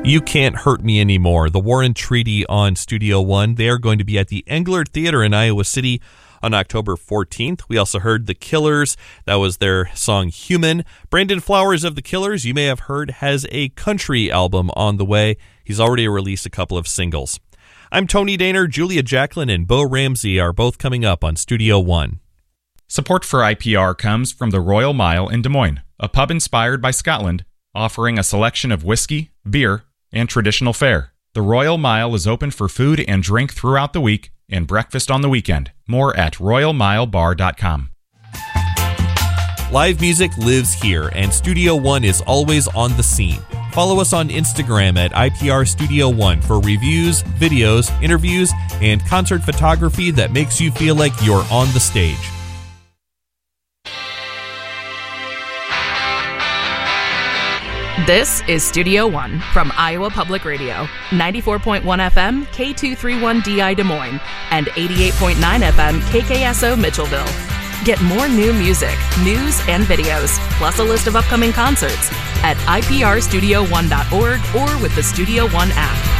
You Can't Hurt Me Anymore, the War and Treaty on Studio One. They are going to be at the Englert Theater in Iowa City on October 14th. We also heard The Killers. That was their song Human. Brandon Flowers of The Killers, you may have heard, has a country album on the way. He's already released a couple of singles. I'm Tony Daner. Julia Jacklin and Bo Ramsey are both coming up on Studio One. Support for IPR comes from the Royal Mile in Des Moines, a pub inspired by Scotland, offering a selection of whiskey, beer, and traditional fare. The Royal Mile is open for food and drink throughout the week and breakfast on the weekend. More at royalmilebar.com. Live music lives here, and Studio One is always on the scene. Follow us on Instagram at IPR Studio One for reviews, videos, interviews, and concert photography that makes you feel like you're on the stage. This is Studio One from Iowa Public Radio, 94.1 FM, K231DI Des Moines, and 88.9 FM, KKSO Mitchellville. Get more new music, news, and videos, plus a list of upcoming concerts at iprstudio1.org or with the Studio One app.